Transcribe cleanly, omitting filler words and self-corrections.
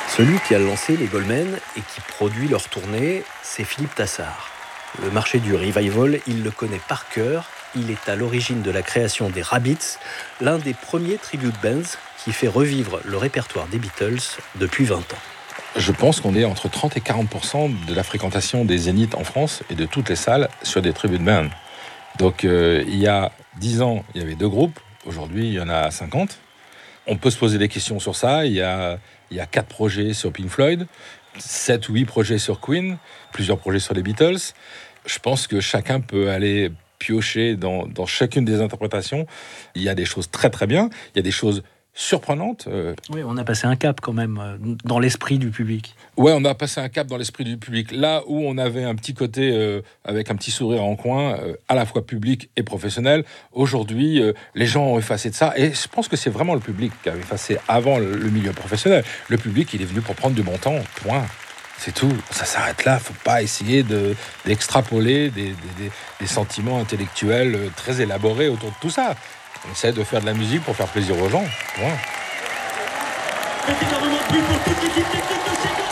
Celui qui a lancé les Goldmen et qui produit leur tournée, c'est Philippe Tassard. Le marché du revival, il le connaît par cœur. Il est à l'origine de la création des Rabbits, l'un des premiers tribute bands qui fait revivre le répertoire des Beatles depuis 20 ans. Je pense qu'on est entre 30 et 40% de la fréquentation des zéniths en France et de toutes les salles sur des tribute bands. Donc il y a 10 ans, il y avait 2 groupes. Aujourd'hui, il y en a 50. On peut se poser des questions sur ça. Il y a 4 projets sur Pink Floyd, 7 ou 8 projets sur Queen, plusieurs projets sur les Beatles. Je pense que chacun peut aller piocher dans chacune des interprétations. Il y a des choses très très bien, il y a des choses surprenantes. Oui, on a passé un cap quand même dans l'esprit du public. Ouais, on a passé un cap dans l'esprit du public. Là où on avait un petit côté avec un petit sourire en coin, à la fois public et professionnel, aujourd'hui, les gens ont effacé de ça. Et je pense que c'est vraiment le public qui avait effacé avant le milieu professionnel. Le public, il est venu pour prendre du bon temps, point. C'est tout, ça s'arrête là. Faut pas essayer d'extrapoler des sentiments intellectuels très élaborés autour de tout ça. On essaie de faire de la musique pour faire plaisir aux gens. Point. Faites énormément de bruit pour toute l'équipe technique de chez